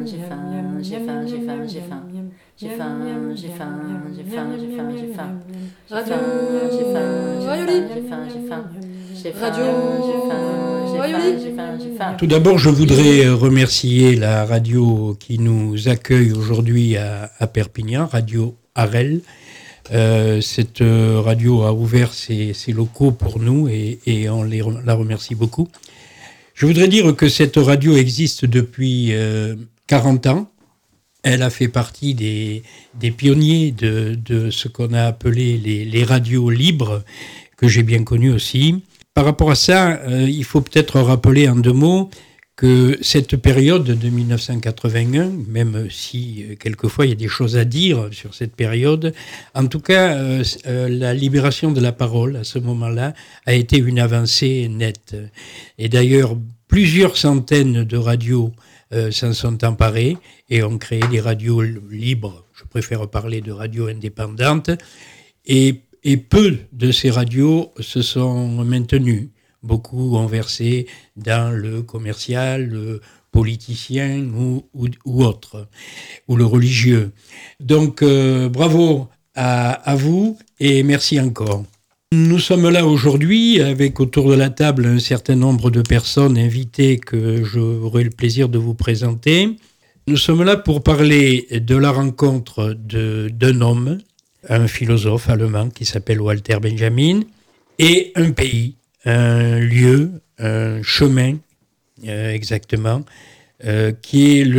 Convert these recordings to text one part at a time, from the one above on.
j'ai faim, j'ai faim, j'ai faim, j'ai faim. J'ai faim, j'ai faim, j'ai faim, j'ai faim, j'ai faim. Radio, j'ai faim, j'ai faim, j'ai faim. J'ai faim, j'ai faim, j'ai faim, j'ai faim, j'ai faim. Tout d'abord, je voudrais remercier la radio qui nous accueille aujourd'hui à Perpignan, Radio Arel. Cette radio a ouvert ses locaux pour nous et on la remercie beaucoup. Je voudrais dire que cette radio existe depuis 40 ans. Elle a fait partie des pionniers de ce qu'on a appelé les radios libres, que j'ai bien connues aussi. Par rapport à ça, il faut peut-être rappeler en 2 mots que cette période de 1981, même si quelquefois il y a des choses à dire sur cette période, en tout cas, la libération de la parole à ce moment-là a été une avancée nette. Et d'ailleurs, plusieurs centaines de radios s'en sont emparées et ont créé des radios libres. Je préfère parler de radios indépendantes. Et peu de ces radios se sont maintenues. Beaucoup ont versé dans le commercial, le politicien ou autre, ou le religieux. Donc, bravo à vous et merci encore. Nous sommes là aujourd'hui avec autour de la table un certain nombre de personnes invitées que j'aurai le plaisir de vous présenter. Nous sommes là pour parler de la rencontre d'un homme, un philosophe allemand qui s'appelle Walter Benjamin, et un pays, un lieu, un chemin, exactement, qui est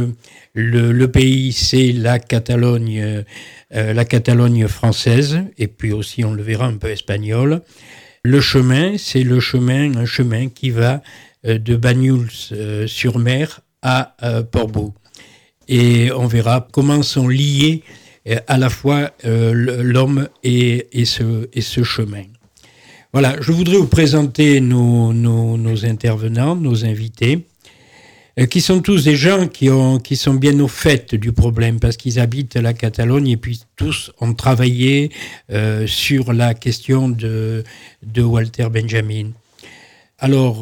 le pays, c'est la Catalogne française, et puis aussi, on le verra, un peu espagnole. Le chemin, c'est un chemin qui va de Banyuls-sur-Mer à Portbou. Et on verra comment sont liés à la fois l'homme et ce chemin. Voilà, je voudrais vous présenter nos intervenants, nos invités, qui sont tous des gens qui sont bien au fait du problème, parce qu'ils habitent la Catalogne et puis tous ont travaillé sur la question de Walter Benjamin. Alors,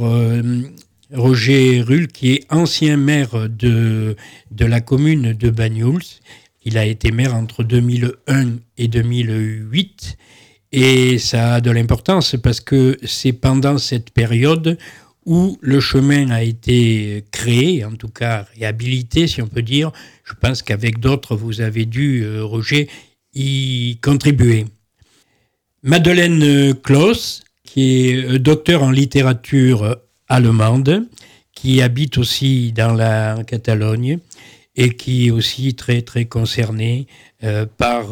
Roger Rull, qui est ancien maire de la commune de Banyuls, il a été maire entre 2001 et 2008, et ça a de l'importance parce que c'est pendant cette période où le chemin a été créé, en tout cas réhabilité, si on peut dire. Je pense qu'avec d'autres, vous avez dû, Roger, y contribuer. Madeleine Claus, qui est docteur en littérature allemande, qui habite aussi dans la Catalogne et qui est aussi très, très concernée par...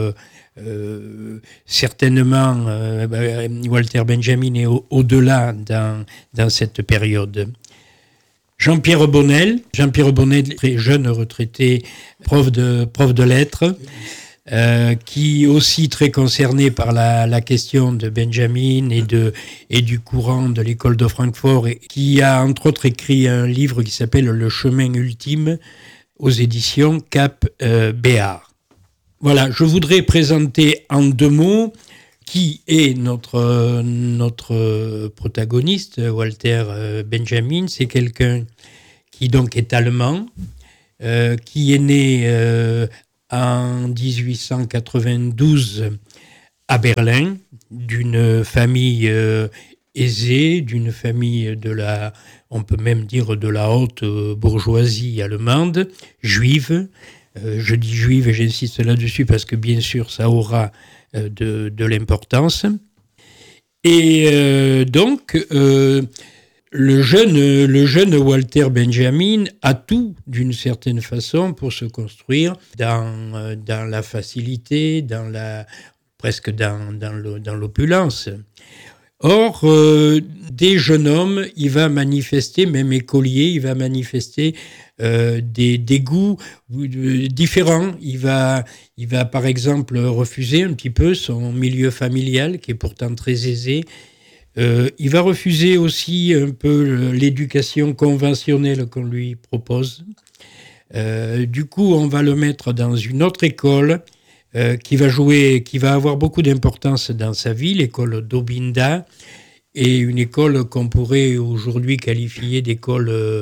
certainement Walter Benjamin est au-delà dans cette période. Jean-Pierre Bonnel, très jeune retraité, prof de lettres, qui est aussi très concerné par la question de Benjamin et du courant de l'école de Francfort, et qui a entre autres écrit un livre qui s'appelle Le chemin ultime aux éditions Cap Béard. Voilà, je voudrais présenter en 2 mots qui est notre protagoniste, Walter Benjamin. C'est quelqu'un qui donc est allemand, qui est né en 1892 à Berlin, d'une famille aisée, d'une famille on peut même dire de la haute bourgeoisie allemande, juive. Je dis juive et j'insiste là-dessus parce que bien sûr ça aura de l'importance. Et donc le jeune Walter Benjamin a tout d'une certaine façon pour se construire dans la facilité, presque dans l'opulence. Or, des jeunes hommes, il va manifester, même écolier, il va manifester des goûts différents. Il va par exemple refuser un petit peu son milieu familial, qui est pourtant très aisé. Il va refuser aussi un peu l'éducation conventionnelle qu'on lui propose. Du coup, on va le mettre dans une autre école qui va avoir beaucoup d'importance dans sa vie, l'école d'Obinda, et une école qu'on pourrait aujourd'hui qualifier d'école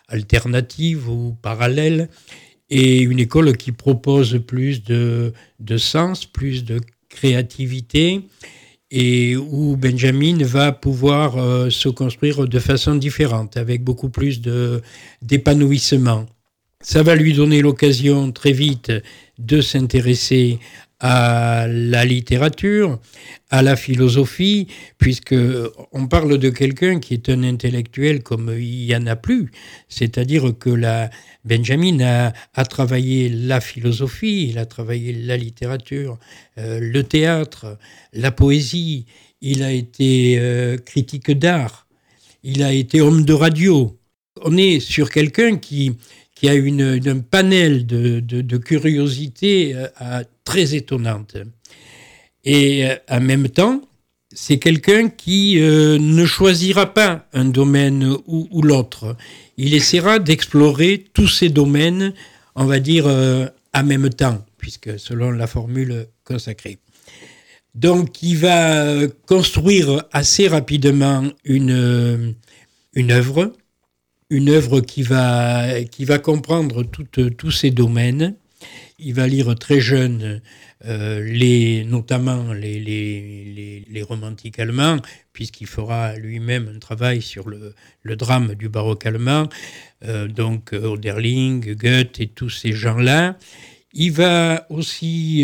alternative ou parallèle, et une école qui propose plus de sens, plus de créativité, et où Benjamin va pouvoir se construire de façon différente, avec beaucoup plus d'épanouissement. Ça va lui donner l'occasion très vite de s'intéresser à la littérature, à la philosophie, puisque on parle de quelqu'un qui est un intellectuel comme il n'y en a plus. C'est-à-dire que Benjamin a travaillé la philosophie, il a travaillé la littérature, le théâtre, la poésie, il a été critique d'art, il a été homme de radio. On est sur quelqu'un qui a un panel de curiosité très étonnante. Et en même temps, c'est quelqu'un qui ne choisira pas un domaine ou l'autre. Il essaiera d'explorer tous ces domaines, on va dire, en même temps, puisque selon la formule consacrée. Donc, il va construire assez rapidement une œuvre qui va comprendre tous ces domaines. Il va lire très jeune notamment les romantiques allemands, puisqu'il fera lui-même un travail sur le drame du baroque allemand, donc Hölderlin, Goethe et tous ces gens-là. Il va aussi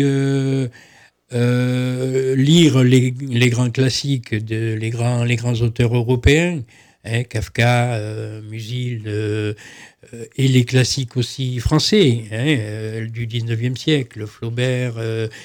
lire les grands classiques, les grands auteurs européens, Kafka, Musil, et les classiques aussi français du 19e siècle, Flaubert,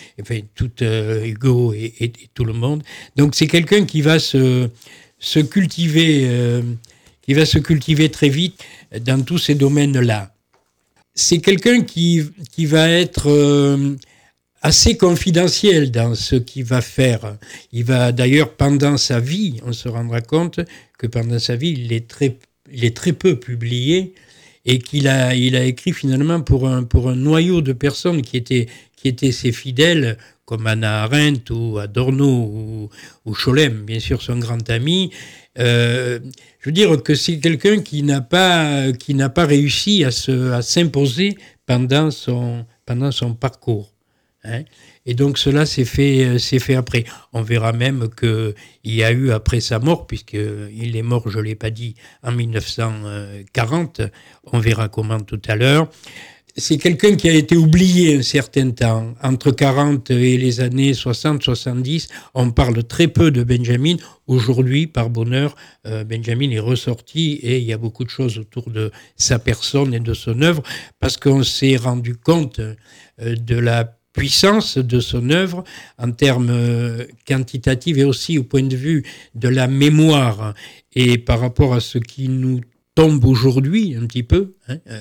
Hugo et tout le monde. Donc c'est quelqu'un qui va se cultiver, très vite dans tous ces domaines-là. C'est quelqu'un qui va être assez confidentiel dans ce qu'il va faire. Il va d'ailleurs, pendant sa vie, on se rendra compte que pendant sa vie, il est très peu publié, et qu'il a écrit finalement pour un noyau de personnes qui étaient ses fidèles, comme Hannah Arendt ou Adorno ou Scholem, bien sûr son grand ami. Je veux dire que c'est quelqu'un qui n'a pas réussi à s'imposer pendant son parcours. Et donc cela s'est fait après. On verra même qu'il y a eu après sa mort, puisqu'il est mort, je ne l'ai pas dit, en 1940, on verra comment tout à l'heure. C'est quelqu'un qui a été oublié un certain temps. Entre 40 et les années 60-70, on parle très peu de Benjamin. Aujourd'hui, par bonheur, Benjamin est ressorti et il y a beaucoup de choses autour de sa personne et de son œuvre, parce qu'on s'est rendu compte de la puissance de son œuvre en termes quantitatifs et aussi au point de vue de la mémoire, et par rapport à ce qui nous tombe aujourd'hui un petit peu,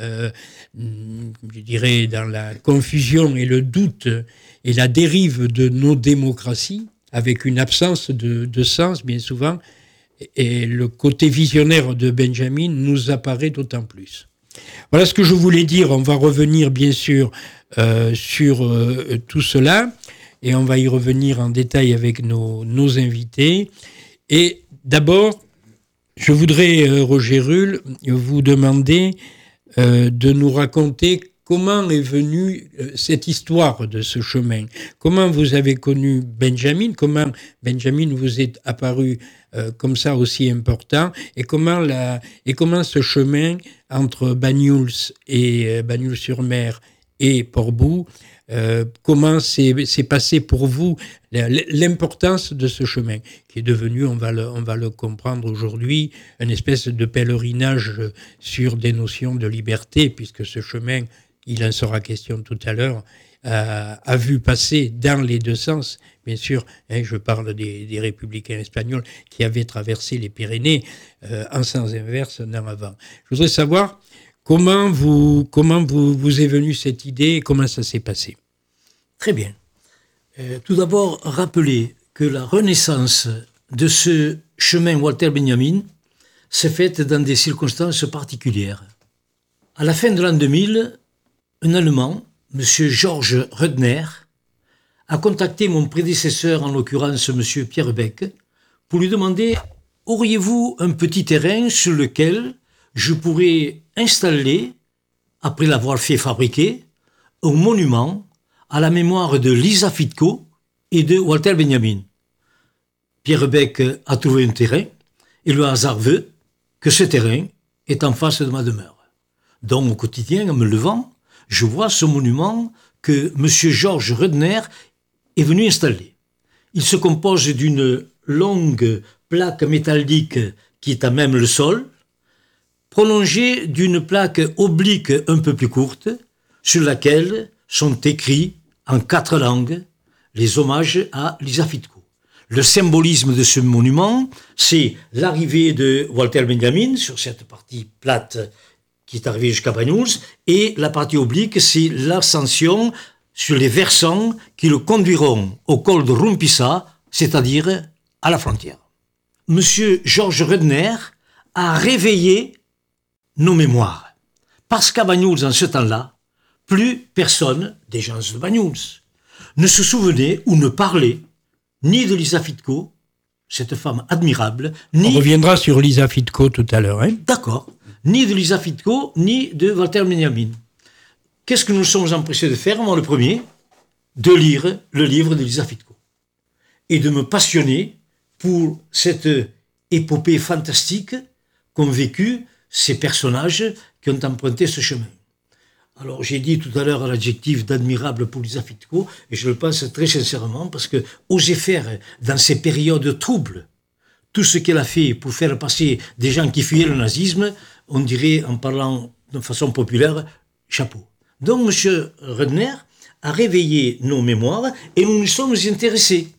je dirais dans la confusion et le doute et la dérive de nos démocraties, avec une absence de sens bien souvent, et le côté visionnaire de Benjamin nous apparaît d'autant plus. Voilà ce que je voulais dire. On va revenir bien sûr sur tout cela, et on va y revenir en détail avec nos invités. Et d'abord, je voudrais, Roger Ruhl, vous demander de nous raconter comment est venue cette histoire de ce chemin. Comment vous avez connu Benjamin, comment Benjamin vous est apparu comme ça aussi important, et comment ce chemin entre Banyuls et Banyuls-sur-Mer et Portbou, comment c'est passé pour vous, l'importance de ce chemin, qui est devenu, on va le comprendre aujourd'hui, une espèce de pèlerinage sur des notions de liberté, puisque ce chemin, il en sera question tout à l'heure, a vu passer dans les deux sens, bien sûr, je parle des républicains espagnols qui avaient traversé les Pyrénées en sens inverse en avant. Je voudrais savoir comment vous est venue cette idée et comment ça s'est passé. Très bien. Tout d'abord, rappeler que la renaissance de ce chemin Walter Benjamin s'est faite dans des circonstances particulières. À la fin de l'an 2000, un Allemand, M. Georges Rudner, a contacté mon prédécesseur, en l'occurrence M. Pierre Beck, pour lui demander « Auriez-vous un petit terrain sur lequel je pourrais installer, après l'avoir fait fabriquer, un monument à la mémoire de Lisa Fitko et de Walter Benjamin. Pierre Beck a trouvé un terrain et le hasard veut que ce terrain est en face de ma demeure. Donc au quotidien, en me levant, je vois ce monument que M. Georges Redner est venu installer. Il se compose d'une longue plaque métallique qui est à même le sol, prolongée d'une plaque oblique un peu plus courte, sur laquelle sont écrits en 4 langues les hommages à Lisa Fitko. Le symbolisme de ce monument, c'est l'arrivée de Walter Benjamin sur cette partie plate qui est arrivée jusqu'à Banyuls, et la partie oblique, c'est l'ascension sur les versants qui le conduiront au col de Rumpissa, c'est-à-dire à la frontière. Monsieur Georges Redner a réveillé nos mémoires, parce qu'à Banyuls, en ce temps-là, plus personne des gens de Banyuls ne se souvenait ou ne parlait ni de Lisa Fitko, cette femme admirable, ni... On reviendra sur Lisa Fitko tout à l'heure. Hein. D'accord. Ni de Lisa Fitko, ni de Walter Benjamin. Qu'est-ce que nous sommes empressés de faire, moi le premier? De lire le livre de Lisa Fitko. Et de me passionner pour cette épopée fantastique qu'ont vécu ces personnages qui ont emprunté ce chemin. Alors, j'ai dit tout à l'heure l'adjectif d'admirable pour Lisa Fitko, et je le pense très sincèrement, parce que oser faire, dans ces périodes troubles, tout ce qu'elle a fait pour faire passer des gens qui fuyaient le nazisme, on dirait, en parlant de façon populaire, chapeau. Donc, M. Redner a réveillé nos mémoires, et nous nous sommes intéressés.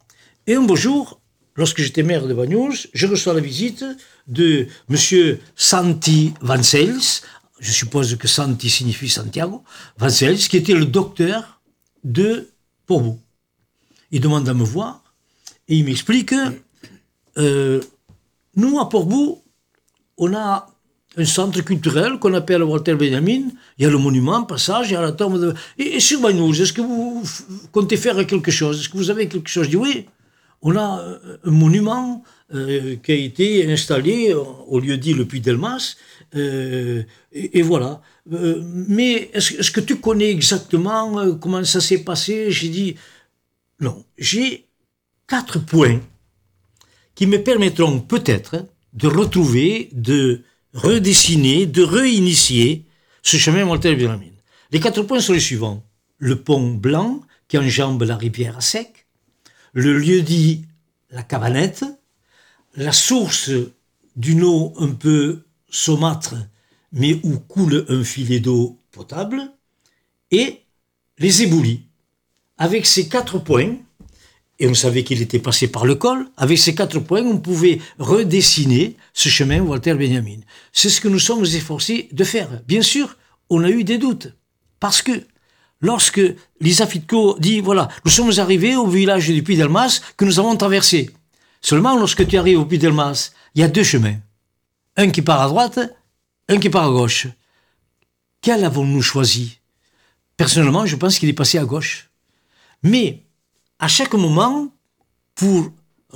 Et un beau jour, lorsque j'étais maire de Banyuls, je reçois la visite de M. Santi Vancels. Je suppose que Santi signifie Santiago, Vancels, qui était le docteur de Portbou. Il demande à me voir et il m'explique nous, à Portbou, on a un centre culturel qu'on appelle Walter Benjamin. Il y a le monument, passage, il y a la tombe de... Et sur Banyuls, est-ce que vous comptez faire quelque chose? Est-ce que vous avez quelque chose? Je dis oui. On a un monument qui a été installé au lieu dit le Puy Delmas, et voilà. Mais est-ce que tu connais exactement comment ça s'est passé? J'ai dit, non, j'ai 4 points qui me permettront peut-être de retrouver, de redessiner, de réinitier ce chemin Walter Benjamin. Les 4 points sont les suivants. Le pont blanc qui enjambe la rivière à sec, le lieu-dit la Cabanette, la source d'une eau un peu saumâtre, mais où coule un filet d'eau potable, et les éboulis. Avec ces 4 points, et on savait qu'il était passé par le col, avec ces 4 points, on pouvait redessiner ce chemin Walter Benjamin. C'est ce que nous sommes efforcés de faire. Bien sûr, on a eu des doutes, parce que lorsque Lisa Fitko dit, voilà, nous sommes arrivés au village du Puy Delmas que nous avons traversé. Seulement, lorsque tu arrives au Puy Delmas, il y a 2 chemins. Un qui part à droite, un qui part à gauche. Quel avons-nous choisi? Personnellement, je pense qu'il est passé à gauche. Mais, à chaque moment, pour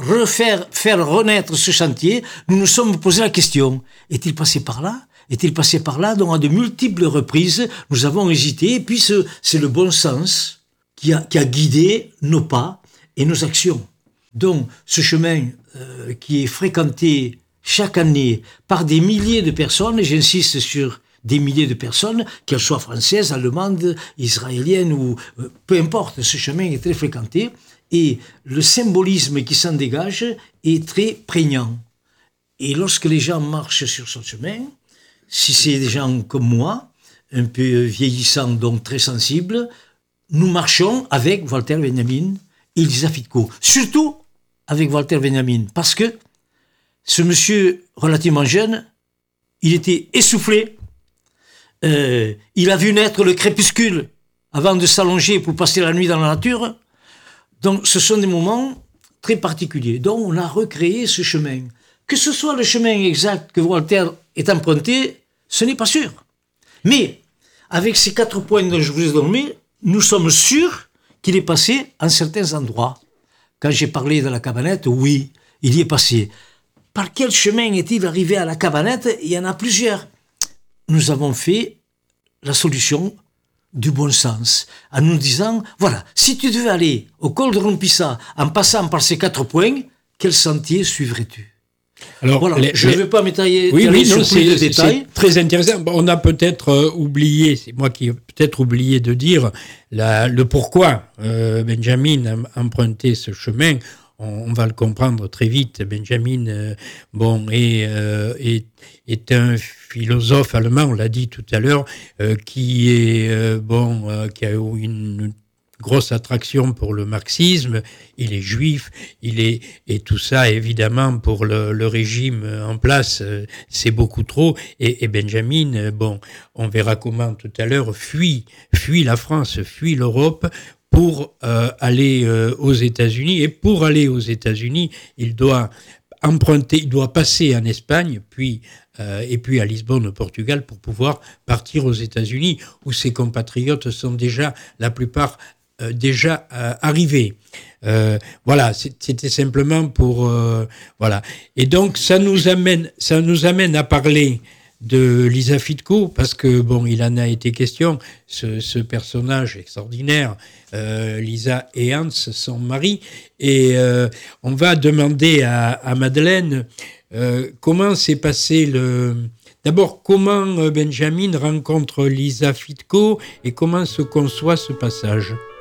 faire renaître ce chantier, nous nous sommes posé la question, est-il passé par là? Est-il passé par là? Donc, à de multiples reprises, nous avons hésité, et puis c'est le bon sens qui a guidé nos pas et nos actions. Donc, ce chemin qui est fréquenté chaque année par des milliers de personnes, et j'insiste sur des milliers de personnes, qu'elles soient françaises, allemandes, israéliennes, ou peu importe, ce chemin est très fréquenté, et le symbolisme qui s'en dégage est très prégnant. Et lorsque les gens marchent sur ce chemin, si c'est des gens comme moi, un peu vieillissants, donc très sensibles, nous marchons avec Walter Benjamin et Lisa Fitko. Surtout avec Walter Benjamin, parce que ce monsieur relativement jeune, il était essoufflé, il a vu naître le crépuscule avant de s'allonger pour passer la nuit dans la nature. Donc ce sont des moments très particuliers. Donc on a recréé ce chemin. Que ce soit le chemin exact que Walter est emprunté, ce n'est pas sûr. Mais avec ces 4 points dont je vous ai donné, nous sommes sûrs qu'il est passé en certains endroits. Quand j'ai parlé de la Cabanette, oui, il y est passé. par quel chemin est-il arrivé à la cabanette? Il y en a plusieurs. Nous avons fait la solution du bon sens, en nous disant, voilà, si tu devais aller au col de Rompissa en passant par ces 4 points, quel sentier suivrais-tu? Alors, voilà, je ne vais pas m'étaler sur plus de détails. C'est très intéressant. On a peut-être oublié, c'est moi qui ai peut-être oublié de dire le pourquoi Benjamin a emprunté ce chemin. On va le comprendre très vite. Benjamin, est un philosophe allemand, on l'a dit tout à l'heure, qui a eu une grosse attraction pour le marxisme. Il est juif, et tout ça, évidemment, pour le régime en place, c'est beaucoup trop. Et Benjamin, on verra comment tout à l'heure, fuit la France, fuit l'Europe, pour aller aux États-Unis. Et pour aller aux États-Unis, il doit passer en Espagne, et puis à Lisbonne, au Portugal, pour pouvoir partir aux États-Unis, où ses compatriotes sont déjà, la plupart, arrivés. Voilà, c'était simplement pour... voilà. Et donc, ça nous amène à parler de Lisa Fitko, parce que il en a été question, ce personnage extraordinaire, Lisa et Hans, son mari, et on va demander à Madeleine comment s'est passé d'abord, comment Benjamin rencontre Lisa Fitko et comment se conçoit ce passage.